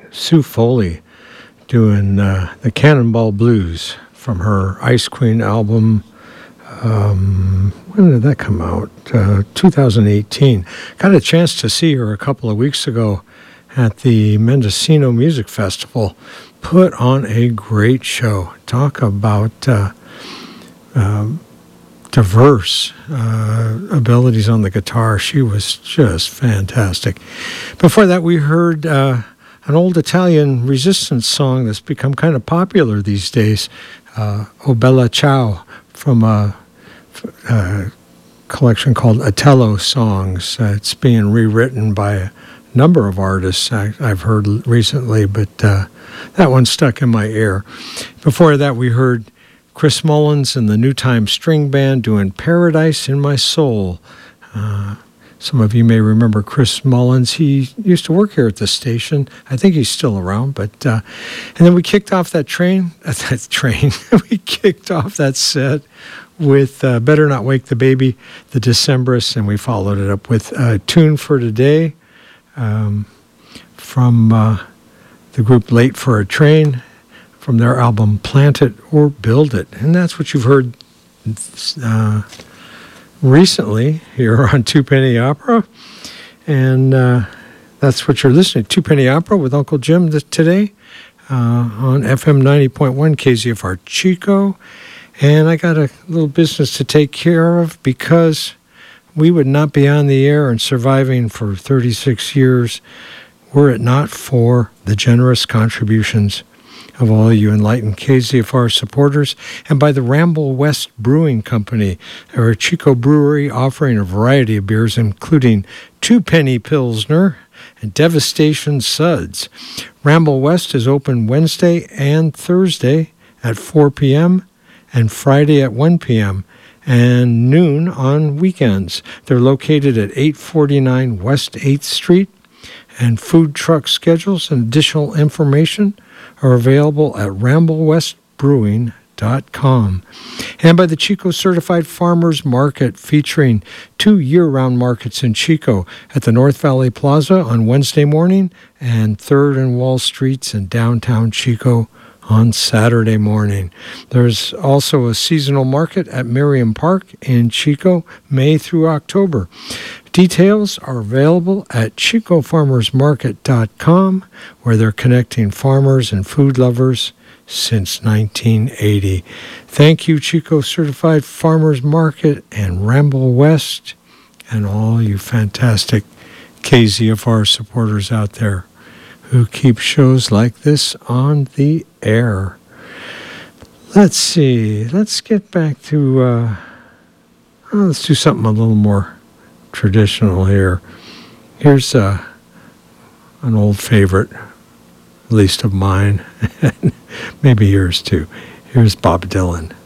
Sue Foley doing the Cannonball Blues from her Ice Queen album. When did that come out? 2018. Got a chance to see her a couple of weeks ago at the Mendocino Music Festival. Put on a great show. Talk about diverse abilities on the guitar. She was just fantastic. Before that, we heard an old Italian resistance song that's become kind of popular these days, O Bella Ciao, from a collection called Atello Songs. It's being rewritten by a number of artists I've heard recently, but that one stuck in my ear. Before that, we heard Chris Mullins and the New Time String Band doing Paradise in My Soul. Some of you may remember Chris Mullins. He used to work here at the station. I think he's still around. But and then we kicked off we kicked off that set with Better Not Wake the Baby, the Decemberists, and we followed it up with Tune for Today from the group Late for a Train, from their album Plant It or Build It. And that's what you've heard recently here on Two Penny Opera. And that's what you're listening to, Two Penny Opera with Uncle Jim today on FM 90.1 KZFR Chico. And I got a little business to take care of, because we would not be on the air and surviving for 36 years were it not for the generous contributions of all you enlightened KZFR supporters, and by the Ramble West Brewing Company, a Chico brewery offering a variety of beers, including Two Penny Pilsner and Devastation Suds. Ramble West is open Wednesday and Thursday at 4 p.m. and Friday at 1 p.m. and noon on weekends. They're located at 849 West 8th Street, and food truck schedules and additional information are available at ramblewestbrewing.com. And by the Chico Certified Farmers Market, featuring 2 year-round markets in Chico at the North Valley Plaza on Wednesday morning and 3rd and Wall Streets in downtown Chico on Saturday morning. There's also a seasonal market at Merriam Park in Chico, May through October. Details are available at chicofarmersmarket.com, where they're connecting farmers and food lovers since 1980. Thank you, Chico Certified Farmers Market and Ramble West, and all you fantastic KZFR supporters out there who keep shows like this on the air. Let's see. Let's get back to, let's do something a little more traditional here. Here's an old favorite, at least of mine, and maybe yours too. Here's Bob Dylan.